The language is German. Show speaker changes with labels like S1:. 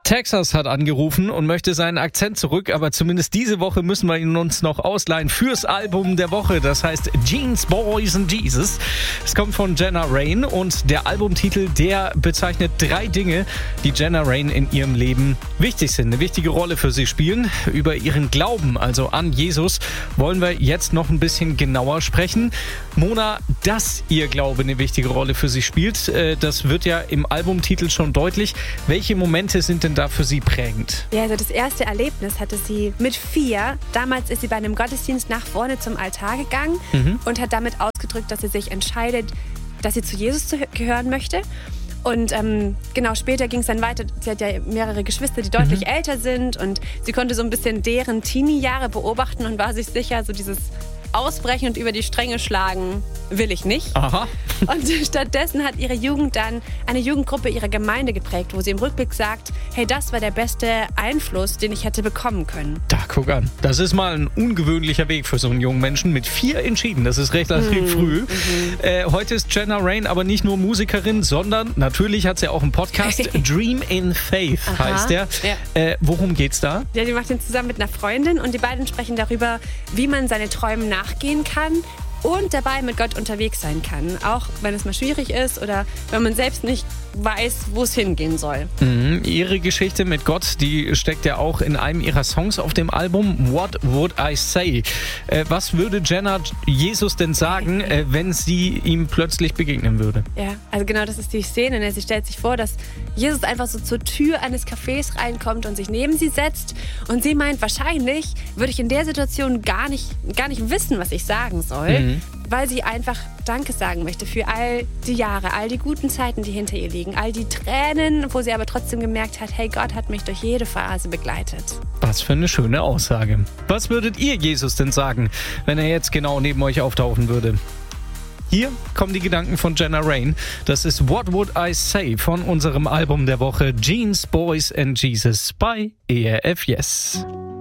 S1: Texas hat angerufen und möchte seinen Akzent zurück, aber zumindest diese Woche müssen wir ihn uns noch ausleihen fürs Album der Woche. Das heißt Jeans, Boys and Jesus. Es kommt von Jenna Rain und der Albumtitel, der bezeichnet 3 Dinge, die Jenna Rain in ihrem Leben wichtig sind, eine wichtige Rolle für sie spielen. Über ihren Glauben, also an Jesus, wollen wir jetzt noch ein bisschen genauer sprechen. Mona, dass ihr Glaube eine wichtige Rolle für sie spielt, das wird ja im Albumtitel schon deutlich. Welche Momente sind denn da für sie prägend?
S2: Ja, also das erste Erlebnis hatte sie mit 4. Damals ist sie bei einem Gottesdienst nach vorne zum Altar gegangen und hat damit ausgedrückt, dass sie sich entscheidet, dass sie zu Jesus gehören möchte. Und genau, später ging es dann weiter. Sie hat ja mehrere Geschwister, die deutlich älter sind und sie konnte so ein bisschen deren Teenie-Jahre beobachten und war sich sicher, so dieses Ausbrechen und über die Stränge schlagen will ich nicht.
S1: Aha.
S2: Und stattdessen hat ihre Jugend dann eine Jugendgruppe ihrer Gemeinde geprägt, wo sie im Rückblick sagt, hey, das war der beste Einfluss, den ich hätte bekommen können.
S1: Da, guck an. Das ist mal ein ungewöhnlicher Weg für so einen jungen Menschen. Mit 4 entschieden, das ist relativ früh. Heute ist Jenna Rain aber nicht nur Musikerin, sondern natürlich hat sie auch einen Podcast. Dream in Faith heißt der. Ja. Worum geht's da?
S2: Ja, die macht den zusammen mit einer Freundin und die beiden sprechen darüber, wie man seine Träume nachgehen kann und dabei mit Gott unterwegs sein kann. Auch wenn es mal schwierig ist oder wenn man selbst nicht weiß, wo es hingehen soll.
S1: Ihre Geschichte mit Gott, die steckt ja auch in einem ihrer Songs auf dem Album What Would I Say? Was würde Jenna Jesus denn sagen, wenn sie ihm plötzlich begegnen würde?
S2: Ja, also genau das ist die Szene. Ne? Sie stellt sich vor, dass Jesus einfach so zur Tür eines Cafés reinkommt und sich neben sie setzt. Und sie meint, wahrscheinlich würde ich in der Situation gar nicht wissen, was ich sagen soll, weil sie einfach Danke sagen möchte für all die Jahre, all die guten Zeiten, die hinter ihr liegen, all die Tränen, wo sie aber trotzdem gemerkt hat, hey, Gott hat mich durch jede Phase begleitet.
S1: Was für eine schöne Aussage. Was würdet ihr Jesus denn sagen, wenn er jetzt genau neben euch auftauchen würde? Hier kommen die Gedanken von Jenna Rain. Das ist What Would I Say von unserem Album der Woche Jeans, Boys and Jesus bei ERF Yes.